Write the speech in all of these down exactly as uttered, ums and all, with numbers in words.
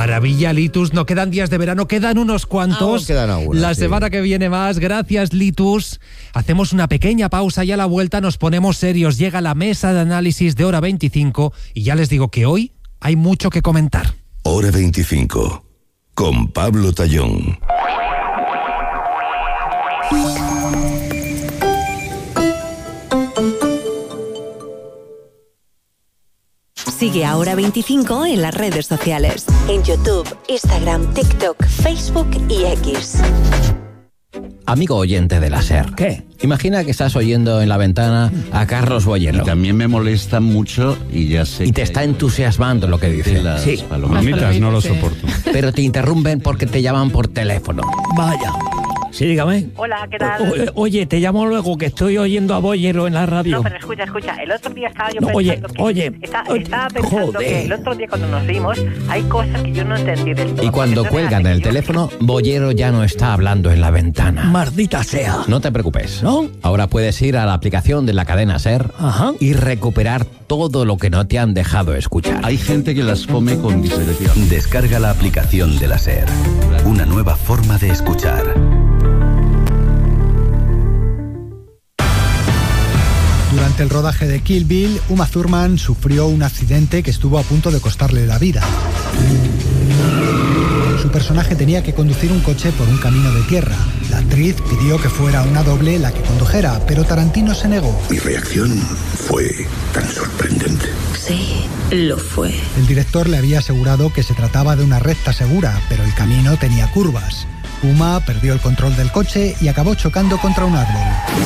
maravilla, Litus. No quedan días de verano, quedan unos cuantos. Ah, quedan algunas, la sí. semana que viene más. Gracias, Litus. Hacemos una pequeña pausa y a la vuelta nos ponemos serios. Llega la mesa de análisis de Hora veinticinco y ya les digo que hoy hay mucho que comentar. Hora veinticinco, con Pablo Tallón. Sigue a Hora veinticinco en las redes sociales. En YouTube, Instagram, TikTok, Facebook y X. Amigo oyente de la SER. ¿Qué? Imagina que estás oyendo en la ventana a Carlos Boyero. Y también me molesta mucho y ya sé. Y te está entusiasmando lo que dice. Las Sí. palomitas no lo sí. soporto. Pero te interrumpen porque te llaman por teléfono. Vaya. Sí, dígame. Hola, ¿qué tal? O- oye, te llamo luego que estoy oyendo a Boyero en la radio. No, pero escucha, escucha. El otro día estaba yo No, oye, pensando que... oye, está- oye, estaba pensando joder. que el otro día cuando nos vimos hay cosas que yo no entendí del todo. Y cuando Porque cuelgan el yo- teléfono, Boyero ya no está hablando en la ventana. Maldita sea. No te preocupes. ¿No? Ahora puedes ir a la aplicación de la cadena SER Ajá. y recuperar todo lo que no te han dejado escuchar. Hay gente que las come con discreción. Descarga la aplicación de la SER. Una nueva forma de escuchar. Durante el rodaje de Kill Bill, Uma Thurman sufrió un accidente que estuvo a punto de costarle la vida. Su personaje tenía que conducir un coche por un camino de tierra. La actriz pidió que fuera una doble la que condujera, pero Tarantino se negó. Mi reacción fue tan sorprendente. Sí, lo fue. El director le había asegurado que se trataba de una recta segura, pero el camino tenía curvas. Uma perdió el control del coche y acabó chocando contra un árbol.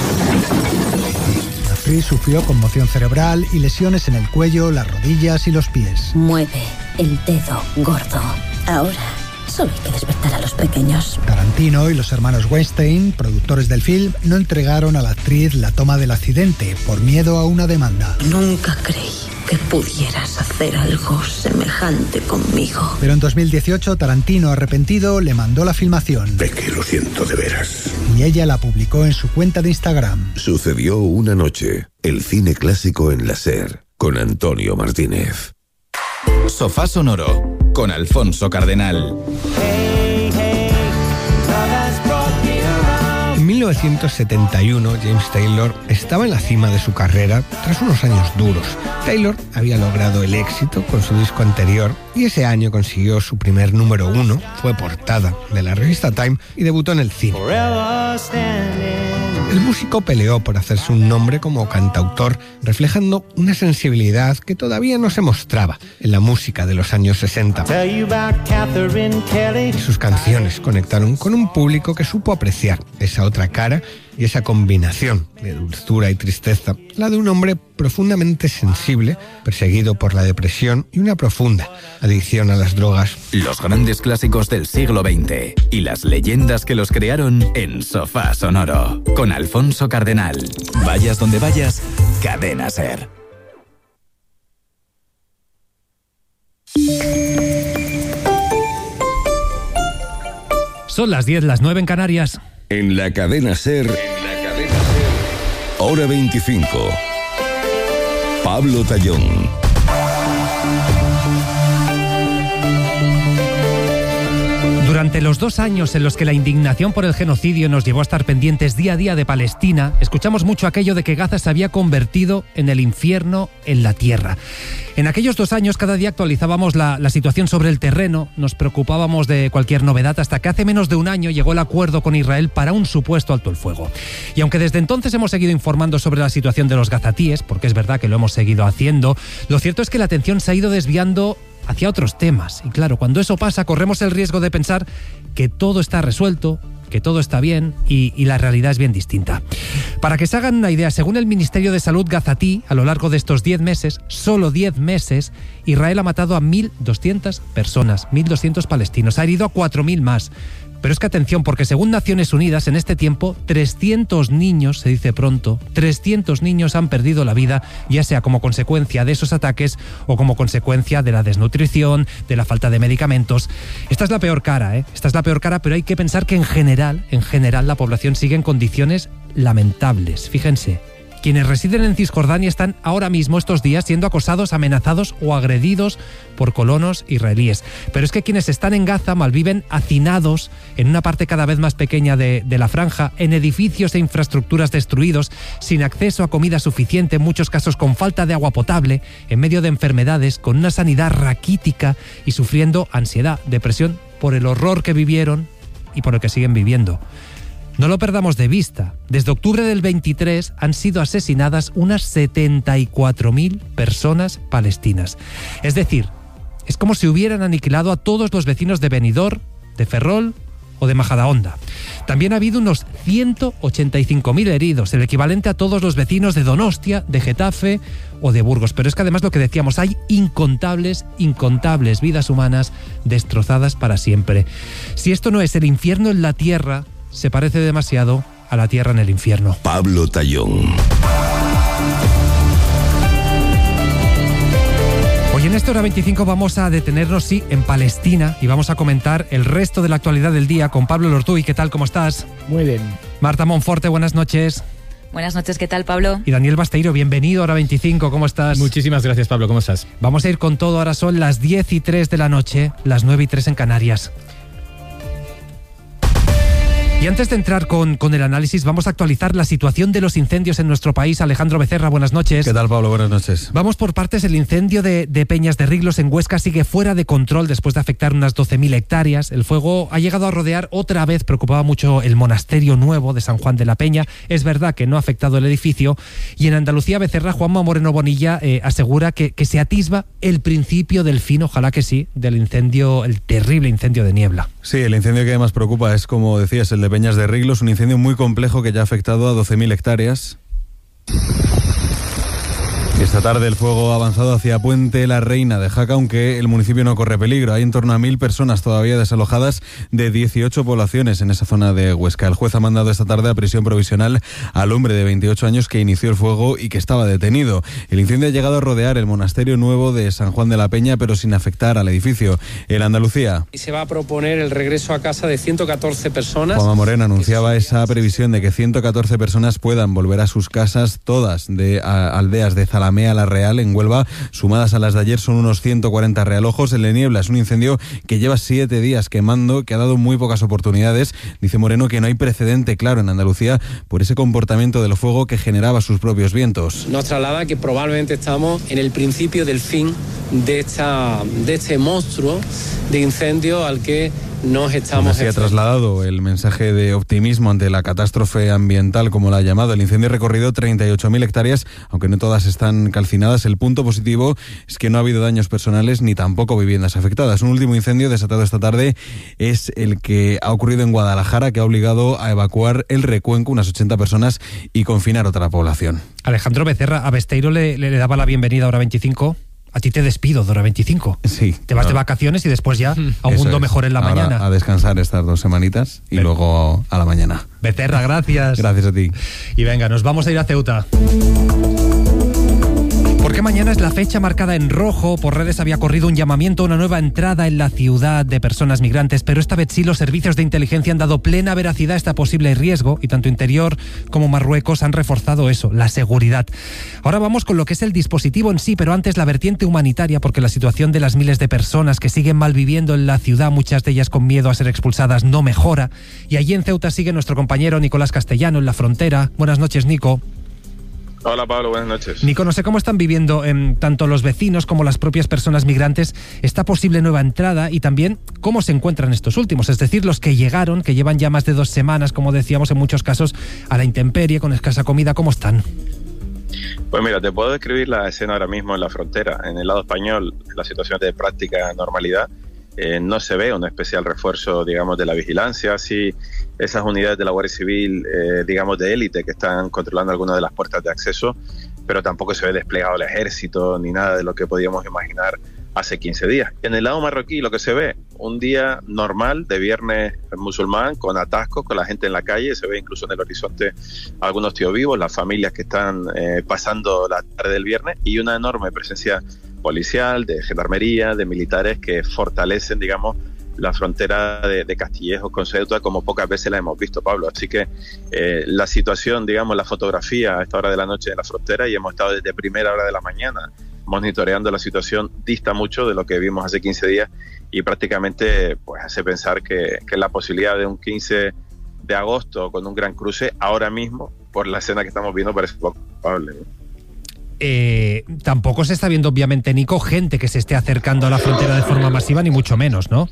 La actriz sufrió conmoción cerebral y lesiones en el cuello, las rodillas y los pies. Mueve el dedo gordo. Ahora solo hay que despertar a los pequeños. Tarantino y los hermanos Weinstein, productores del film, no entregaron a la actriz la toma del accidente por miedo a una demanda. Nunca creí que pudieras hacer algo semejante conmigo. Pero en dos mil dieciocho, Tarantino, arrepentido, le mandó la filmación. De que lo siento de veras. Y ella la publicó en su cuenta de Instagram. Sucedió una noche. El cine clásico en la SER. Con Antonio Martínez. Sofá Sonoro con Alfonso Cardenal. En mil novecientos setenta y uno, James Taylor estaba en la cima de su carrera tras unos años duros. Taylor había logrado el éxito con su disco anterior y ese año consiguió su primer número uno, fue portada de la revista Time y debutó en el cine. El músico peleó por hacerse un nombre como cantautor, reflejando una sensibilidad que todavía no se mostraba en la música de los años sesenta. Y sus canciones conectaron con un público que supo apreciar esa otra cara y esa combinación de dulzura y tristeza, la de un hombre profundamente sensible, perseguido por la depresión y una profunda adicción a las drogas. Los grandes clásicos del siglo veinte y las leyendas que los crearon en Sofá Sonoro con Alfonso Cardenal. Vayas donde vayas, Cadena SER. Son las diez, las nueve en Canarias. En la cadena SER. Hora veinticinco. Pablo Tallón. Durante los dos años en los que la indignación por el genocidio nos llevó a estar pendientes día a día de Palestina, escuchamos mucho aquello de que Gaza se había convertido en el infierno en la tierra. En aquellos dos años cada día actualizábamos la, la situación sobre el terreno, nos preocupábamos de cualquier novedad hasta que hace menos de un año llegó el acuerdo con Israel para un supuesto alto el fuego. Y aunque desde entonces hemos seguido informando sobre la situación de los gazatíes, porque es verdad que lo hemos seguido haciendo, lo cierto es que la atención se ha ido desviando hacia otros temas. Y claro, cuando eso pasa, corremos el riesgo de pensar que todo está resuelto, que todo está bien y, y la realidad es bien distinta. Para que se hagan una idea, según el Ministerio de Salud gazatí, a lo largo de estos diez meses, solo diez meses, Israel ha matado a mil doscientas personas, mil doscientos palestinos, ha herido a cuatro mil más. Pero es que atención, porque según Naciones Unidas, en este tiempo, trescientos niños, se dice pronto, trescientos niños han perdido la vida, ya sea como consecuencia de esos ataques o como consecuencia de la desnutrición, de la falta de medicamentos. Esta es la peor cara, ¿eh? Esta es la peor cara, pero hay que pensar que en general, en general, la población sigue en condiciones lamentables. Fíjense, Quienes residen en Cisjordania están ahora mismo, estos días, siendo acosados, amenazados o agredidos por colonos israelíes. Pero es que quienes están en Gaza malviven hacinados en una parte cada vez más pequeña de, de la franja, en edificios e infraestructuras destruidos, sin acceso a comida suficiente, en muchos casos con falta de agua potable, en medio de enfermedades, con una sanidad raquítica y sufriendo ansiedad, depresión por el horror que vivieron y por el que siguen viviendo. No lo perdamos de vista. Desde octubre del veintitrés han sido asesinadas unas setenta y cuatro mil personas palestinas. Es decir, es como si hubieran aniquilado a todos los vecinos de Benidorm, de Ferrol o de Majadahonda. También ha habido unos ciento ochenta y cinco mil heridos, el equivalente a todos los vecinos de Donostia, de Getafe o de Burgos. Pero es que además, lo que decíamos, hay incontables, incontables vidas humanas destrozadas para siempre. Si esto no es el infierno en la tierra, se parece demasiado a la tierra en el infierno. Pablo Tallón. Hoy en este Hora veinticinco vamos a detenernos, sí, en Palestina, y vamos a comentar el resto de la actualidad del día con Pablo Lortuy. ¿Qué tal? ¿Cómo estás? Muy bien. Marta Monforte, buenas noches. Buenas noches, ¿qué tal, Pablo? Y Daniel Basteiro, bienvenido a Hora veinticinco, ¿cómo estás? Muchísimas gracias, Pablo, ¿cómo estás? Vamos a ir con todo, ahora son las diez y tres de la noche, las nueve y tres en Canarias. Y antes de entrar con, con el análisis, vamos a actualizar la situación de los incendios en nuestro país. Alejandro Becerra, buenas noches. ¿Qué tal, Pablo? Buenas noches. Vamos por partes. El incendio de, de Peñas de Riglos en Huesca sigue fuera de control después de afectar unas doce mil hectáreas. El fuego ha llegado a rodear otra vez, preocupaba mucho el monasterio nuevo de San Juan de la Peña. Es verdad que no ha afectado el edificio. Y en Andalucía, Becerra, Juanma Moreno Bonilla eh, asegura que, que se atisba el principio del fin, ojalá que sí, del incendio, el terrible incendio de Niebla. Sí, el incendio que más preocupa es, como decías, el de Peñas de Riglos, un incendio muy complejo que ya ha afectado a doce mil hectáreas. Esta tarde el fuego ha avanzado hacia Puente la Reina de Jaca, aunque el municipio no corre peligro. Hay en torno a mil personas todavía desalojadas de dieciocho poblaciones en esa zona de Huesca. El juez ha mandado esta tarde a prisión provisional al hombre de veintiocho años que inició el fuego y que estaba detenido. El incendio ha llegado a rodear el monasterio nuevo de San Juan de la Peña, pero sin afectar al edificio. En Andalucía. Y se va a proponer el regreso a casa de ciento catorce personas. Juanma Moreno anunciaba esa previsión de que ciento catorce personas puedan volver a sus casas, todas de a, aldeas de Zalamea a La Real, en Huelva, sumadas a las de ayer son unos ciento cuarenta realojos. El de Niebla es un incendio que lleva siete días quemando, que ha dado muy pocas oportunidades. Dice Moreno que no hay precedente claro en Andalucía por ese comportamiento del fuego que generaba sus propios vientos. Nos traslada que probablemente estamos en el principio del fin de, esta, de este monstruo de incendio al que nos estamos... Así ha trasladado el mensaje de optimismo ante la catástrofe ambiental, como la ha llamado. El incendio ha recorrido treinta y ocho mil hectáreas, aunque no todas están calcinadas. El punto positivo es que no ha habido daños personales ni tampoco viviendas afectadas. Un último incendio desatado esta tarde es el que ha ocurrido en Guadalajara, que ha obligado a evacuar el Recuenco, unas ochenta personas, y confinar otra población. Alejandro Becerra, a Besteiro le, le, le daba la bienvenida a Hora veinticinco. A ti te despido de Hora veinticinco. Sí. Te vas no. de vacaciones y después ya a un Eso mundo es. mejor en la Ahora mañana. A descansar estas dos semanitas y Be- luego a la mañana. Becerra, gracias. Gracias a ti. Y venga, nos vamos a ir a Ceuta. Porque mañana es la fecha marcada en rojo. Por redes había corrido un llamamiento a una nueva entrada en la ciudad de personas migrantes, pero esta vez sí los servicios de inteligencia han dado plena veracidad a este posible riesgo y tanto Interior como Marruecos han reforzado eso, la seguridad. Ahora vamos con lo que es el dispositivo en sí, pero antes la vertiente humanitaria, porque la situación de las miles de personas que siguen malviviendo en la ciudad, muchas de ellas con miedo a ser expulsadas, no mejora. Y allí en Ceuta sigue nuestro compañero Nicolás Castellano en la frontera. Buenas noches, Nico. Hola Pablo, buenas noches. Nico, no sé cómo están viviendo eh, tanto los vecinos como las propias personas migrantes esta posible nueva entrada y también cómo se encuentran estos últimos, es decir, los que llegaron, que llevan ya más de dos semanas, como decíamos en muchos casos, a la intemperie, con escasa comida, ¿cómo están? Pues mira, te puedo describir la escena ahora mismo en la frontera. En el lado español, la situación de práctica normalidad. Eh, no se ve un especial refuerzo, digamos, de la vigilancia. Sí, esas unidades de la Guardia Civil, eh, digamos, de élite que están controlando algunas de las puertas de acceso, pero tampoco se ve desplegado el ejército ni nada de lo que podíamos imaginar hace quince días. En el lado marroquí lo que se ve, un día normal de viernes musulmán, con atascos, con la gente en la calle, se ve incluso en el horizonte algunos tíos vivos, las familias que están eh, pasando la tarde del viernes y una enorme presencia policial, de gendarmería, de militares que fortalecen, digamos, la frontera de, de Castillejos con Ceuta como pocas veces la hemos visto, Pablo. Así que eh, la situación, digamos, la fotografía a esta hora de la noche en la frontera, y hemos estado desde primera hora de la mañana monitoreando la situación, dista mucho de lo que vimos hace quince días y prácticamente pues hace pensar que, que la posibilidad de un quince de agosto con un gran cruce ahora mismo, por la escena que estamos viendo, parece poco probable, ¿no? Eh, tampoco se está viendo, obviamente, Nico, gente que se esté acercando a la frontera de forma masiva, ni mucho menos, ¿no?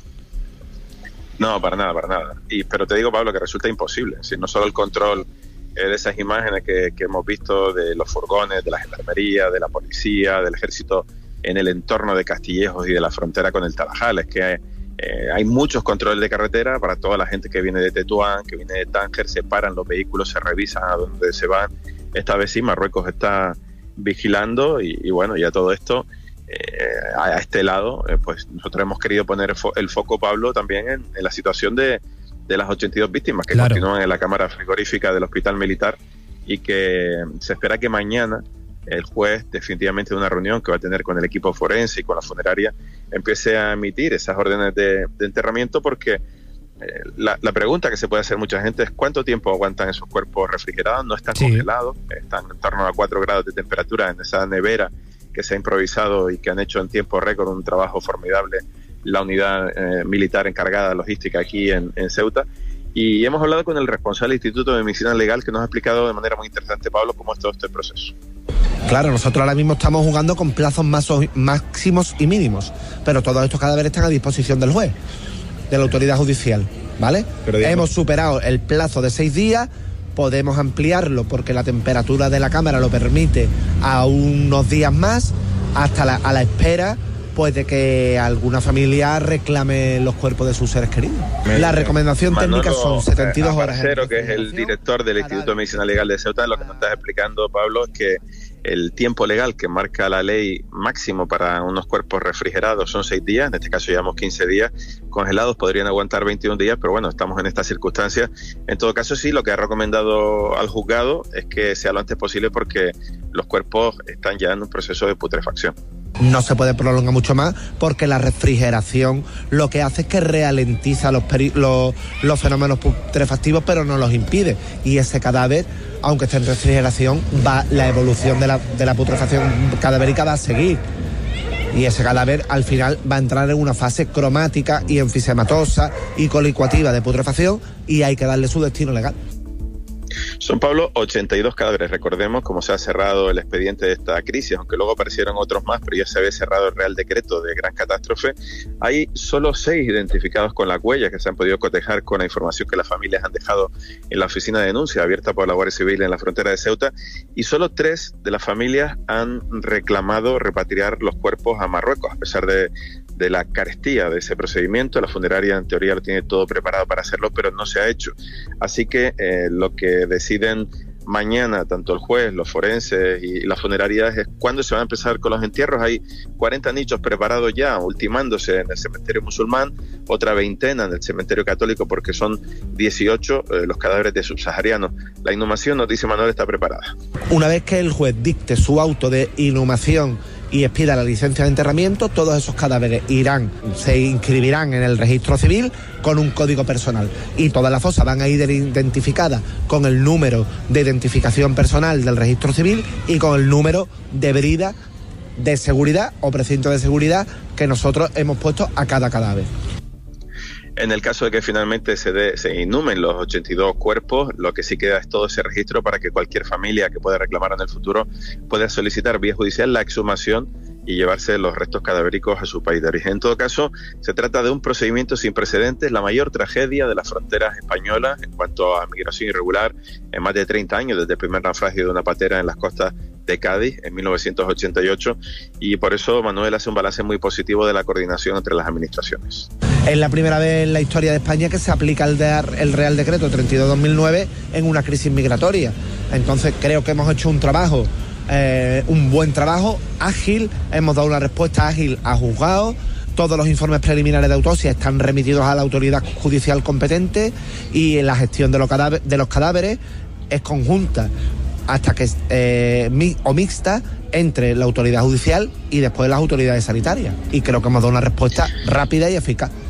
No, para nada, para nada. Y, pero te digo, Pablo, que resulta imposible. Si no solo el control eh, de esas imágenes que, que hemos visto de los furgones, de la gendarmería, de la policía, del ejército en el entorno de Castillejos y de la frontera con el Tarajal, es que eh, hay muchos controles de carretera para toda la gente que viene de Tetuán, que viene de Tánger, se paran los vehículos, se revisan a dónde se van. Esta vez sí, Marruecos está vigilando y, y bueno, ya todo esto eh, a este lado, eh, pues nosotros hemos querido poner fo- el foco, Pablo, también en, en la situación de, de las ochenta y dos víctimas que claro. continúan en la cámara frigorífica del hospital militar, y que se espera que mañana el juez, definitivamente en una reunión que va a tener con el equipo forense y con la funeraria, empiece a emitir esas órdenes de, de enterramiento, porque Eh, la, la pregunta que se puede hacer mucha gente es ¿cuánto tiempo aguantan esos cuerpos refrigerados? No están sí. congelados, están en torno a cuatro grados de temperatura en esa nevera que se ha improvisado y que han hecho en tiempo récord un trabajo formidable la unidad eh, militar encargada de logística aquí en, en Ceuta. Y hemos hablado con el responsable del Instituto de Medicina Legal, que nos ha explicado de manera muy interesante, Pablo, cómo es todo este proceso. Claro, nosotros ahora mismo estamos jugando con plazos más, máximos y mínimos, pero todos estos cadáveres están a disposición del juez, de la autoridad judicial, ¿vale? Pero hemos superado el plazo de seis días, podemos ampliarlo porque la temperatura de la cámara lo permite a unos días más, hasta la, a la espera pues de que alguna familia reclame los cuerpos de sus seres queridos. Me, la recomendación Manolo, técnica son setenta y dos horas. Aparcero, que es el director del Instituto de Medicina Legal de Ceuta, lo que nos estás explicando, Pablo, es que el tiempo legal que marca la ley máximo para unos cuerpos refrigerados son seis días, en este caso llevamos quince días, congelados podrían aguantar veintiún días, pero bueno, estamos en estas circunstancias. En todo caso, sí, lo que ha recomendado al juzgado es que sea lo antes posible porque los cuerpos están ya en un proceso de putrefacción. No se puede prolongar mucho más porque la refrigeración lo que hace es que ralentiza los, peri- los, los fenómenos putrefactivos, pero no los impide. Y ese cadáver, aunque esté en refrigeración, va la evolución de la, de la putrefacción cadavérica va a seguir. Y ese cadáver al final va a entrar en una fase cromática y enfisematosa y colicuativa de putrefacción, y hay que darle su destino legal. Son, Pablo, ochenta y dos cadáveres. Recordemos cómo se ha cerrado el expediente de esta crisis, aunque luego aparecieron otros más, pero ya se había cerrado el Real Decreto de Gran Catástrofe. Hay solo seis identificados con las huellas que se han podido cotejar con la información que las familias han dejado en la oficina de denuncia abierta por la Guardia Civil en la frontera de Ceuta, y solo tres de las familias han reclamado repatriar los cuerpos a Marruecos, a pesar de de la carestía de ese procedimiento. La funeraria en teoría lo tiene todo preparado para hacerlo, pero no se ha hecho. Así que eh, lo que deciden mañana tanto el juez, los forenses y las funerarias es cuándo se va a empezar con los entierros. Hay cuarenta nichos preparados ya, ultimándose en el cementerio musulmán, otra veintena en el cementerio católico, porque son dieciocho eh, los cadáveres de subsaharianos. La inhumación, nos dice Manuel, está preparada. Una vez que el juez dicte su auto de inhumación y expida la licencia de enterramiento, todos esos cadáveres irán, se inscribirán en el registro civil con un código personal, y todas las fosas van a ir identificadas con el número de identificación personal del registro civil y con el número de brida de seguridad o precinto de seguridad que nosotros hemos puesto a cada cadáver. En el caso de que finalmente se, de, se inhumen los ochenta y dos cuerpos, lo que sí queda es todo ese registro para que cualquier familia que pueda reclamar en el futuro pueda solicitar vía judicial la exhumación y llevarse los restos cadavéricos a su país de origen. En todo caso, se trata de un procedimiento sin precedentes, la mayor tragedia de las fronteras españolas en cuanto a migración irregular en más de treinta años, desde el primer naufragio de una patera en las costas de Cádiz en mil novecientos ochenta y ocho, y por eso Manuel hace un balance muy positivo de la coordinación entre las administraciones. Es la primera vez en la historia de España que se aplica el, de, el Real Decreto treinta y dos barra dos mil nueve en una crisis migratoria. Entonces creo que hemos hecho un trabajo, eh, un buen trabajo, ágil, hemos dado una respuesta ágil a juzgados. Todos los informes preliminares de autopsia están remitidos a la autoridad judicial competente, y la gestión de los cadáveres, de los cadáveres es conjunta hasta que eh, mi, o mixta entre la autoridad judicial y después las autoridades sanitarias, y creo que hemos dado una respuesta rápida y eficaz.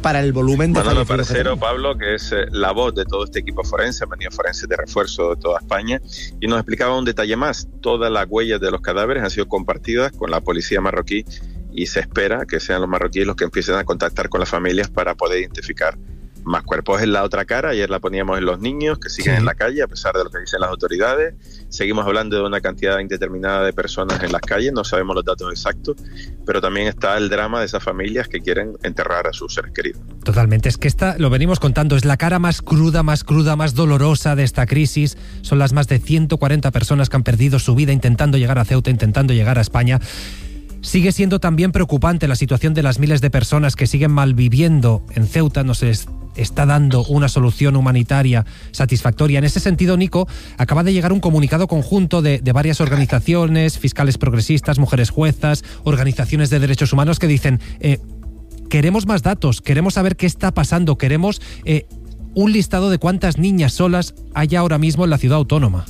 para el volumen de Manolo fallecidos que Parcero, tenemos. Pablo, que es eh, la voz de todo este equipo forense, han venido forenses de refuerzo de toda España, y nos explicaba un detalle más. Todas las huellas de los cadáveres han sido compartidas con la policía marroquí y se espera que sean los marroquíes los que empiecen a contactar con las familias para poder identificar más cuerpos. En la otra cara, ayer la poníamos en los niños que siguen sí. en la calle a pesar de lo que dicen las autoridades. Seguimos hablando de una cantidad indeterminada de personas en las calles, no sabemos los datos exactos, pero también está el drama de esas familias que quieren enterrar a sus seres queridos. Totalmente, es que esta, lo venimos contando, es la cara más cruda, más cruda, más dolorosa de esta crisis. Son las más de ciento cuarenta personas que han perdido su vida intentando llegar a Ceuta, intentando llegar a España. Sigue siendo también preocupante la situación de las miles de personas que siguen malviviendo en Ceuta. No se les está dando una solución humanitaria satisfactoria. En ese sentido, Nico, acaba de llegar un comunicado conjunto de, de varias organizaciones, fiscales progresistas, mujeres juezas, organizaciones de derechos humanos que dicen eh, queremos más datos, queremos saber qué está pasando, queremos eh, un listado de cuántas niñas solas hay ahora mismo en la ciudad autónoma.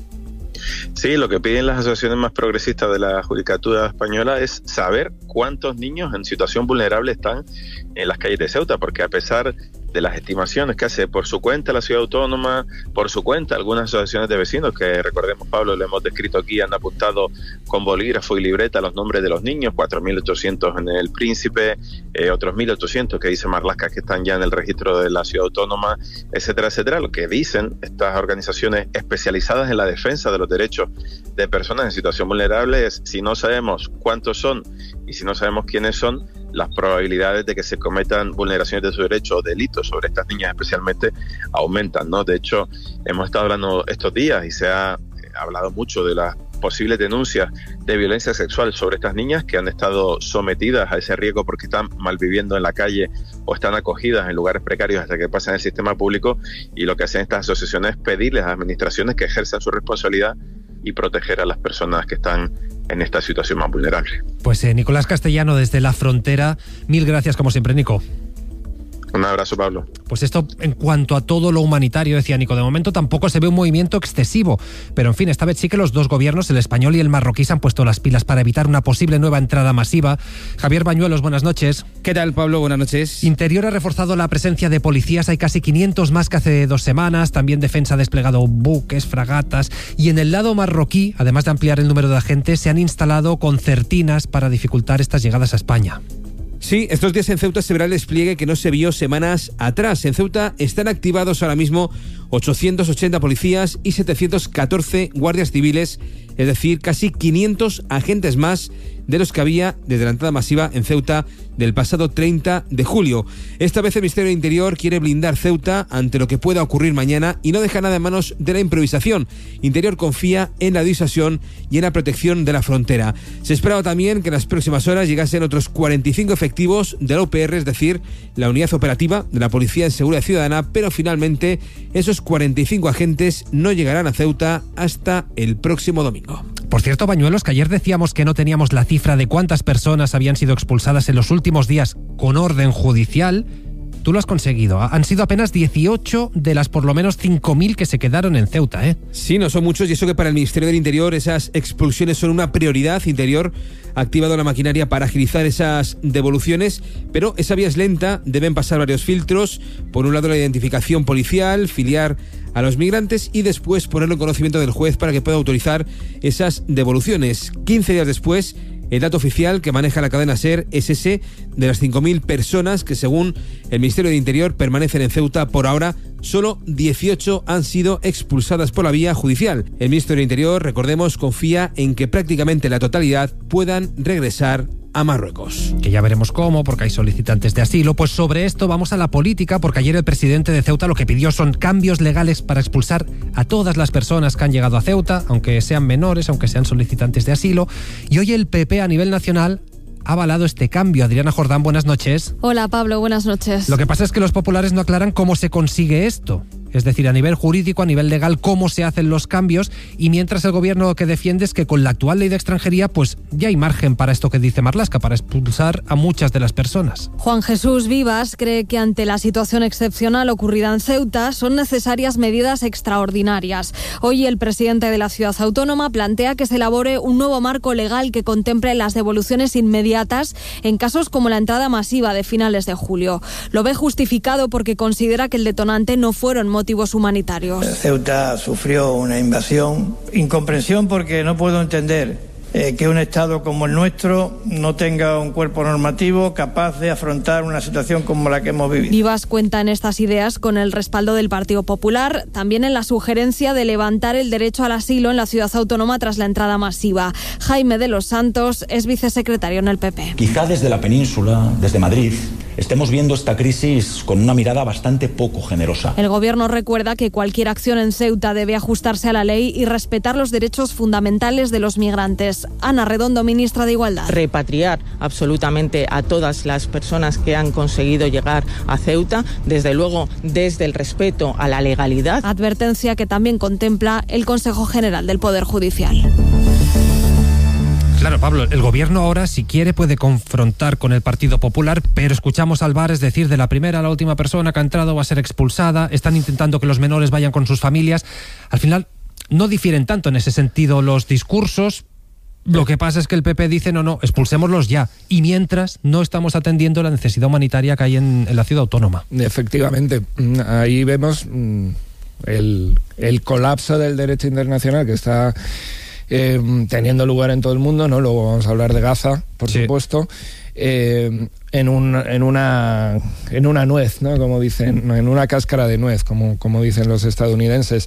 Sí, lo que piden las asociaciones más progresistas de la Judicatura Española es saber cuántos niños en situación vulnerable están en las calles de Ceuta, porque a pesar de las estimaciones que hace por su cuenta la ciudad autónoma, por su cuenta algunas asociaciones de vecinos, que recordemos, Pablo, lo hemos descrito aquí, han apuntado con bolígrafo y libreta los nombres de los niños, cuatro mil ochocientos en el Príncipe, eh, otros mil ochocientos que dice Marlaska que están ya en el registro de la ciudad autónoma, etcétera, etcétera. Lo que dicen estas organizaciones especializadas en la defensa de los derechos de personas en situación vulnerable es, si no sabemos cuántos son y si no sabemos quiénes son, las probabilidades de que se cometan vulneraciones de su derecho o delitos sobre estas niñas especialmente aumentan, ¿no? De hecho, hemos estado hablando estos días y se ha hablado mucho de las posibles denuncias de violencia sexual sobre estas niñas que han estado sometidas a ese riesgo porque están malviviendo en la calle o están acogidas en lugares precarios hasta que pasan el sistema público, y lo que hacen estas asociaciones es pedirles a las administraciones que ejerzan su responsabilidad y proteger a las personas que están en esta situación más vulnerable. Pues eh, Nicolás Castellano desde La Frontera, mil gracias como siempre, Nico. Un abrazo, Pablo. Pues esto en cuanto a todo lo humanitario, decía Nico, de momento tampoco se ve un movimiento excesivo, pero en fin, esta vez sí que los dos gobiernos, el español y el marroquí, se han puesto las pilas para evitar una posible nueva entrada masiva. Javier Bañuelos, buenas noches. ¿Qué tal, Pablo? Buenas noches. Interior ha reforzado la presencia de policías, hay casi quinientos más que hace dos semanas, también Defensa ha desplegado buques, fragatas, y en el lado marroquí, además de ampliar el número de agentes, se han instalado concertinas para dificultar estas llegadas a España. Sí, estos días en Ceuta se verá el despliegue que no se vio semanas atrás. En Ceuta están activados ahora mismo ochocientos ochenta policías y setecientos catorce guardias civiles, es decir, casi quinientos agentes más de los que había desde la entrada masiva en Ceuta del pasado treinta de julio. Esta vez el Ministerio del Interior quiere blindar Ceuta ante lo que pueda ocurrir mañana y no deja nada en manos de la improvisación. Interior confía en la disuasión y en la protección de la frontera. Se esperaba también que en las próximas horas llegasen otros cuarenta y cinco efectivos de la U P R, es decir, la unidad operativa de la Policía de Seguridad Ciudadana, pero finalmente esos cuarenta y cinco agentes no llegarán a Ceuta hasta el próximo domingo. Por cierto, Bañuelos, que ayer decíamos que no teníamos la cifra de cuántas personas habían sido expulsadas en los últimos días con orden judicial. Tú lo has conseguido. Han sido apenas dieciocho de las por lo menos cinco mil que se quedaron en Ceuta, ¿eh? Sí, no son muchos, y eso que para el Ministerio del Interior esas expulsiones son una prioridad. Interior ha activado la maquinaria para agilizar esas devoluciones, pero esa vía es lenta, deben pasar varios filtros. Por un lado, la identificación policial, filiar a los migrantes y después ponerlo en conocimiento del juez para que pueda autorizar esas devoluciones. quince días después, el dato oficial que maneja la cadena SER es ese de las cinco mil personas que, según el Ministerio de Interior, permanecen en Ceuta. Por ahora, solo dieciocho han sido expulsadas por la vía judicial. El Ministerio de Interior, recordemos, confía en que prácticamente la totalidad puedan regresar a Marruecos. Que ya veremos cómo, porque hay solicitantes de asilo. Pues sobre esto vamos a la política, porque ayer el presidente de Ceuta lo que pidió son cambios legales para expulsar a todas las personas que han llegado a Ceuta, aunque sean menores, aunque sean solicitantes de asilo. Y hoy el P P a nivel nacional ha avalado este cambio. Adriana Jordán, buenas noches. Hola, Pablo, buenas noches. Lo que pasa es que los populares no aclaran cómo se consigue esto. es decir, a nivel jurídico, a nivel legal, cómo se hacen los cambios, y mientras el gobierno que defiende es que con la actual ley de extranjería pues ya hay margen para esto que dice Marlaska, para expulsar a muchas de las personas. Juan Jesús Vivas cree que ante la situación excepcional ocurrida en Ceuta son necesarias medidas extraordinarias. Hoy el presidente de la ciudad autónoma plantea que se elabore un nuevo marco legal que contemple las devoluciones inmediatas en casos como la entrada masiva de finales de julio. Lo ve justificado porque considera que el detonante no fueron motivos humanitarios. Ceuta sufrió una invasión, incomprensión porque no puedo entender eh, que un Estado como el nuestro no tenga un cuerpo normativo capaz de afrontar una situación como la que hemos vivido. Vivas cuenta en estas ideas con el respaldo del Partido Popular, también en la sugerencia de levantar el derecho al asilo en la ciudad autónoma tras la entrada masiva. Jaime de los Santos es vicesecretario en el P P. Quizá desde la península, desde Madrid, estemos viendo esta crisis con una mirada bastante poco generosa. El gobierno recuerda que cualquier acción en Ceuta debe ajustarse a la ley y respetar los derechos fundamentales de los migrantes. Ana Redondo, ministra de Igualdad. Repatriar absolutamente a todas las personas que han conseguido llegar a Ceuta, desde luego desde el respeto a la legalidad. Advertencia que también contempla el Consejo General del Poder Judicial. Claro, Pablo, el gobierno ahora, si quiere, puede confrontar con el Partido Popular, pero escuchamos a Álvarez decir de la primera a la última persona que ha entrado va a ser expulsada, están intentando que los menores vayan con sus familias. Al final, no difieren tanto en ese sentido los discursos. Lo que pasa es que el P P dice, no, no, expulsémoslos ya. Y mientras, no estamos atendiendo la necesidad humanitaria que hay en, en la ciudad autónoma. Efectivamente, ahí vemos el, el colapso del derecho internacional que está Eh, teniendo lugar en todo el mundo, ¿no? Luego vamos a hablar de Gaza, por sí. supuesto, eh, en, un, en, una, en una nuez, ¿no? Como dicen, en una cáscara de nuez, como, como dicen los estadounidenses.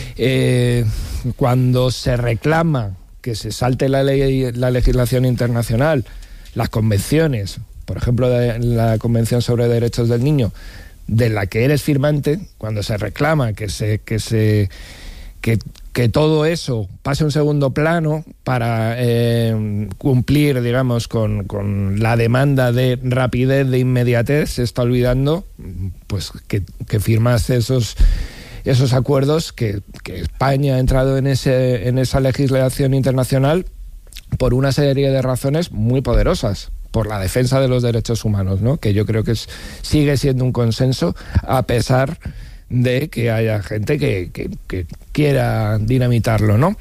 Eh, cuando se reclama que se salte la ley, la legislación internacional, las convenciones, por ejemplo, de la Convención sobre Derechos del Niño, de la que eres firmante, cuando se reclama que se... Que se que que todo eso pase a un segundo plano para eh, cumplir, digamos, con, con la demanda de rapidez, de inmediatez, se está olvidando pues que, que firmaste esos, esos acuerdos, que, que España ha entrado en, ese, en esa legislación internacional por una serie de razones muy poderosas, por la defensa de los derechos humanos, ¿no? Que yo creo que es, sigue siendo un consenso, a pesar de que haya gente que, que, que quiera dinamitarlo, ¿no?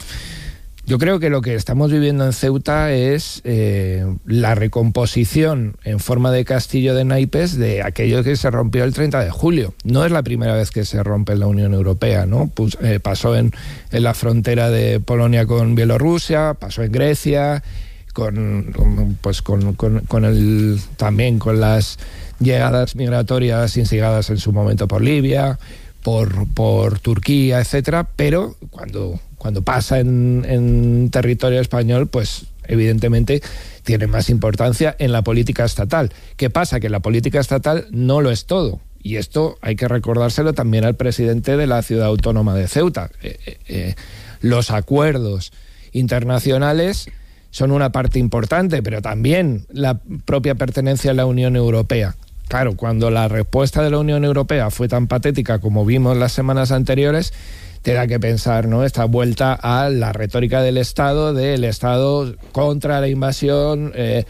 Yo creo que lo que estamos viviendo en Ceuta es eh, la recomposición en forma de castillo de naipes de aquello que se rompió el treinta de julio. No es la primera vez que se rompe en la Unión Europea, ¿no? Pues, eh, pasó en, en la frontera de Polonia con Bielorrusia, pasó en Grecia, con, con pues con, con, con el también con las llegadas migratorias instigadas en su momento por Libia, por, por Turquía, etcétera, pero cuando, cuando pasa en, en territorio español, pues evidentemente tiene más importancia en la política estatal. ¿Qué pasa? Que la política estatal no lo es todo. Y esto hay que recordárselo también al presidente de la ciudad autónoma de Ceuta. Eh, eh, eh, los acuerdos internacionales son una parte importante, pero también la propia pertenencia a la Unión Europea. Claro, cuando la respuesta de la Unión Europea fue tan patética como vimos las semanas anteriores, te da que pensar, ¿no? Esta vuelta a la retórica del Estado, del Estado contra la invasión, eh,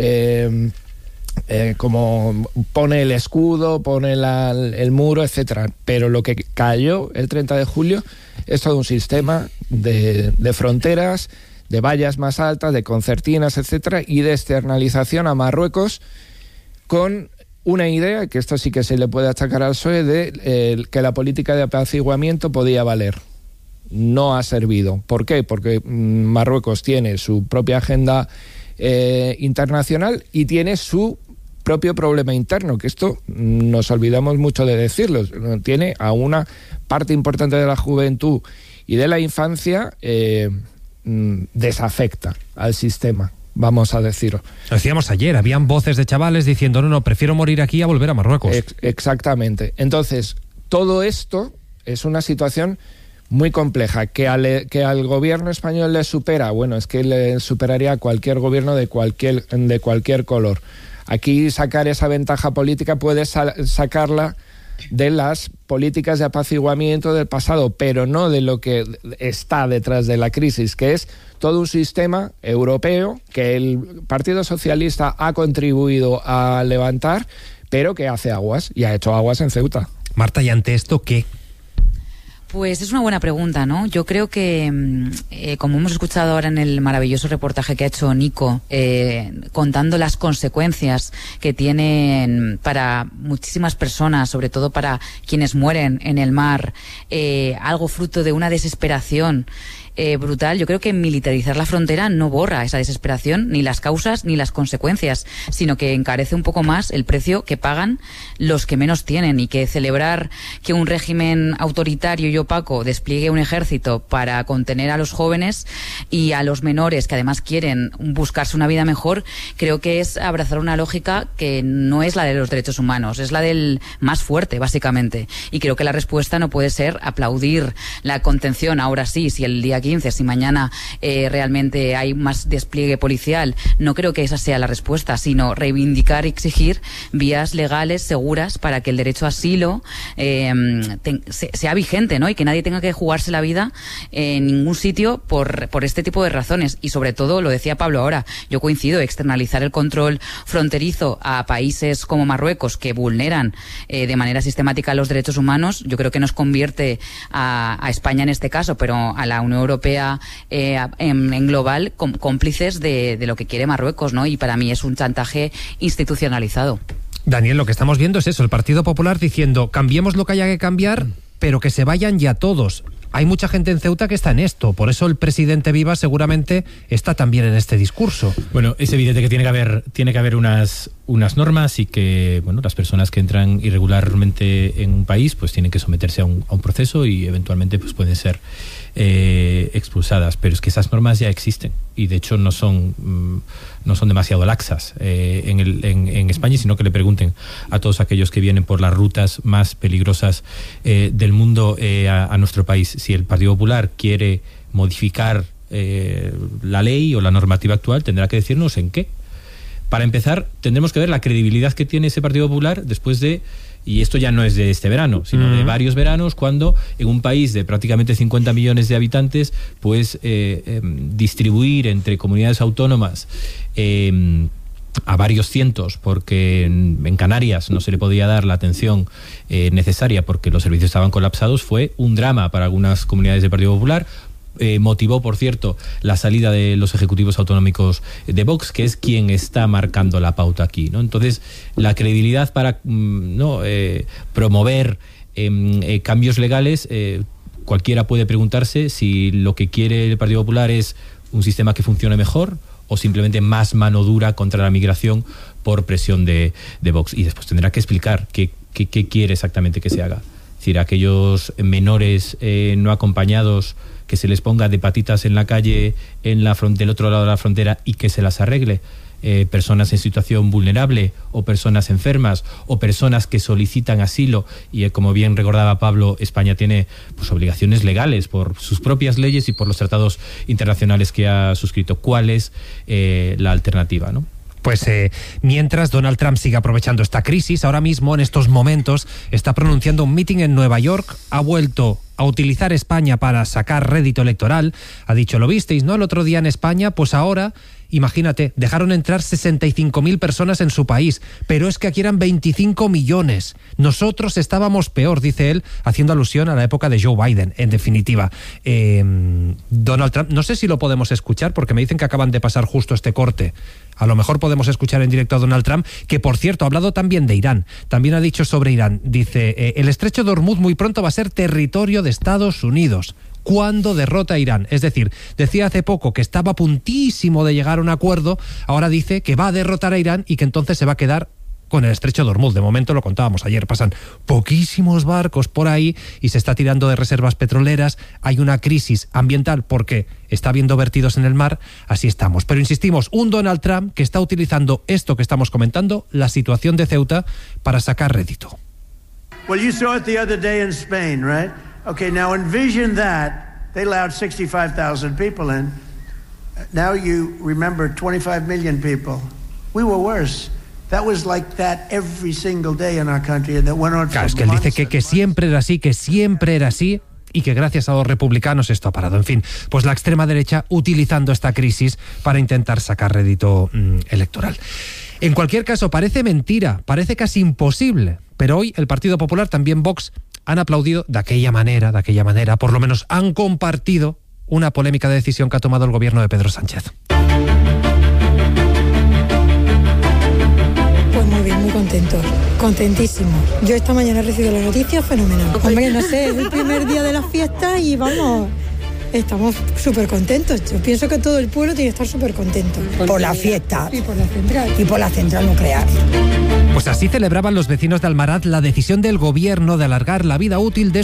eh, eh, como pone el escudo, pone la, el muro, etcétera. Pero lo que cayó el treinta de julio es todo un sistema de, de fronteras, de vallas más altas, de concertinas, etcétera, y de externalización a Marruecos con una idea, que esto sí que se le puede achacar al P S O E, de eh, que la política de apaciguamiento podía valer. No ha servido. ¿Por qué? Porque mmm, Marruecos tiene su propia agenda eh, internacional y tiene su propio problema interno, que esto mmm, nos olvidamos mucho de decirlo. Tiene a una parte importante de la juventud y de la infancia eh, mmm, desafecta al sistema, vamos a decirlo. Lo decíamos ayer, habían voces de chavales diciendo no, no, prefiero morir aquí a volver a Marruecos. Ex- exactamente. Entonces, todo esto es una situación muy compleja, que al, que al gobierno español le supera, bueno, es que le superaría a cualquier gobierno de cualquier, de cualquier color. Aquí sacar esa ventaja política puede sa- sacarla de las políticas de apaciguamiento del pasado, pero no de lo que está detrás de la crisis, que es todo un sistema europeo que el Partido Socialista ha contribuido a levantar, pero que hace aguas, y ha hecho aguas en Ceuta. Marta, ¿y ante esto qué? Pues es una buena pregunta, ¿no? Yo creo que, eh, como hemos escuchado ahora en el maravilloso reportaje que ha hecho Nico, eh, contando las consecuencias que tienen para muchísimas personas, sobre todo para quienes mueren en el mar, eh, algo fruto de una desesperación Eh, brutal. Yo creo que militarizar la frontera no borra esa desesperación, ni las causas ni las consecuencias, sino que encarece un poco más el precio que pagan los que menos tienen, y que celebrar que un régimen autoritario y opaco despliegue un ejército para contener a los jóvenes y a los menores que además quieren buscarse una vida mejor, creo que es abrazar una lógica que no es la de los derechos humanos, es la del más fuerte, básicamente. Y creo que la respuesta no puede ser aplaudir la contención, ahora sí, si el día quince, si mañana eh, realmente hay más despliegue policial. No creo que esa sea la respuesta, sino reivindicar y exigir vías legales seguras para que el derecho a asilo eh, te, sea vigente, ¿no? Y que nadie tenga que jugarse la vida en ningún sitio por, por este tipo de razones. Y sobre todo, lo decía Pablo ahora, yo coincido, externalizar el control fronterizo a países como Marruecos, que vulneran eh, de manera sistemática los derechos humanos, yo creo que nos convierte a, a España en este caso, pero a la Unión Europea Europea eh, en, en global com, cómplices de, de lo que quiere Marruecos, ¿no? Y para mí es un chantaje institucionalizado. Daniel, lo que estamos viendo es eso, el Partido Popular diciendo cambiemos lo que haya que cambiar, pero que se vayan ya todos. Hay mucha gente en Ceuta que está en esto, por eso el presidente Viva seguramente está también en este discurso. Bueno, es evidente que tiene que haber, tiene que haber unas, unas normas, y que bueno, las personas que entran irregularmente en un país pues tienen que someterse a un, a un proceso, y eventualmente pues pueden ser eh, expulsadas. Pero es que esas normas ya existen, y de hecho no son, mm, no son demasiado laxas eh, en, el, en, en España, sino que le pregunten a todos aquellos que vienen por las rutas más peligrosas eh, del mundo eh, a, a nuestro país. Si el Partido Popular quiere modificar eh, la ley o la normativa actual, tendrá que decirnos en qué. Para empezar, tendremos que ver la credibilidad que tiene ese Partido Popular después de, y esto ya no es de este verano, sino uh-huh. de varios veranos, cuando en un país de prácticamente cincuenta millones de habitantes, pues eh, eh, distribuir entre comunidades autónomas eh, a varios cientos, porque en, en Canarias no se le podía dar la atención eh, necesaria porque los servicios estaban colapsados, fue un drama para algunas comunidades del Partido Popular. Eh, motivó, por cierto, la salida de los ejecutivos autonómicos de Vox, que es quien está marcando la pauta aquí, ¿no? Entonces, la credibilidad para mm, no eh, promover eh, eh, cambios legales, eh, cualquiera puede preguntarse si lo que quiere el Partido Popular es un sistema que funcione mejor, o simplemente más mano dura contra la migración por presión de, de Vox. Y después tendrá que explicar qué, qué, qué quiere exactamente que se haga. Es decir, aquellos menores eh, no acompañados, que se les ponga de patitas en la calle en la front- del otro lado de la frontera y que se las arregle. Eh, personas en situación vulnerable, o personas enfermas, o personas que solicitan asilo, y eh, como bien recordaba Pablo, España tiene pues obligaciones legales por sus propias leyes y por los tratados internacionales que ha suscrito. ¿Cuál es eh, la alternativa, no? Pues eh, mientras Donald Trump sigue aprovechando esta crisis, ahora mismo, en estos momentos, está pronunciando un mitin en Nueva York, ha vuelto a utilizar España para sacar rédito electoral, ha dicho, lo visteis, ¿no?, el otro día en España, pues ahora, imagínate, dejaron entrar sesenta y cinco mil personas en su país, pero es que aquí eran veinticinco millones. Nosotros estábamos peor, dice él, haciendo alusión a la época de Joe Biden, en definitiva. Eh, Donald Trump, no sé si lo podemos escuchar, porque me dicen que acaban de pasar justo este corte. A lo mejor podemos escuchar en directo a Donald Trump, que por cierto ha hablado también de Irán. También ha dicho sobre Irán, dice, eh, el estrecho de Hormuz muy pronto va a ser territorio de Estados Unidos. ¿Cuándo derrota a Irán? Es decir, decía hace poco que estaba a puntísimo de llegar a un acuerdo, ahora dice que va a derrotar a Irán y que entonces se va a quedar con el estrecho de Hormuz. De momento, lo contábamos ayer, pasan poquísimos barcos por ahí y se está tirando de reservas petroleras, hay una crisis ambiental porque está habiendo vertidos en el mar, así estamos. Pero insistimos, un Donald Trump que está utilizando esto que estamos comentando, la situación de Ceuta, para sacar rédito. Well, you saw it the other day in Spain, right? Okay, now envision that. They allowed sixty-five thousand people in. Now you remember twenty-five million people. We were worse. That was like that every single day in our country, and that went on for Claro, es que él dice que, que siempre era así, que siempre era así, y que gracias a los republicanos esto ha parado. En fin, pues la extrema derecha utilizando esta crisis para intentar sacar rédito mmm, electoral. En cualquier caso, parece mentira, parece casi imposible, pero hoy el Partido Popular, también Vox, han aplaudido de aquella manera, de aquella manera, por lo menos han compartido una polémica decisión que ha tomado el gobierno de Pedro Sánchez. Pues muy bien, muy contentos, contentísimos. Yo esta mañana he recibido la noticia fenomenal. Hombre, no sé, es el primer día de la fiesta y vamos, estamos súper contentos. Yo pienso que todo el pueblo tiene que estar súper contento. Por la fiesta. Y por la central. Y por la central nuclear. Pues así celebraban los vecinos de Almaraz la decisión del gobierno de alargar la vida útil de